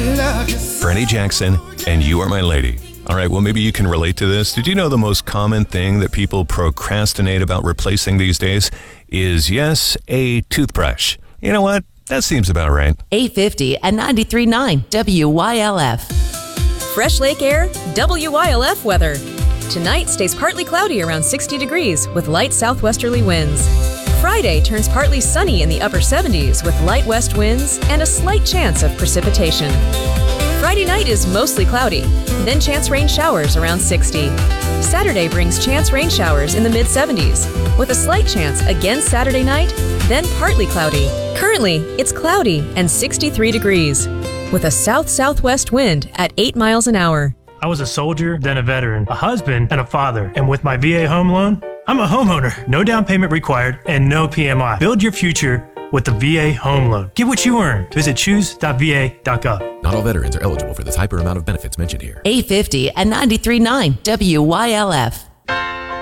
Freddie Jackson, and You Are My Lady. All right, well, maybe you can relate to this. Did you know the most common thing that people procrastinate about replacing these days is, yes, a toothbrush? You know what? That seems about right. 850 and 93.9 WYLF. Fresh lake air, WYLF weather. Tonight stays partly cloudy around 60 degrees with light southwesterly winds. Friday turns partly sunny in the upper 70s with light west winds and a slight chance of precipitation. Friday night is mostly cloudy, then chance rain showers around 60. Saturday brings chance rain showers in the mid-70s, with a slight chance again Saturday night, then partly cloudy. Currently, it's cloudy and 63 degrees, with a south-southwest wind at 8 miles an hour. I was a soldier, then a veteran, a husband, and a father. And with my VA home loan, I'm a homeowner. No down payment required and no PMI. Build your future with the VA home loan. Get what you earn. Visit choose.va.gov. Not all veterans are eligible for this hyper amount of benefits mentioned here. 850 and 93.9 WYLF.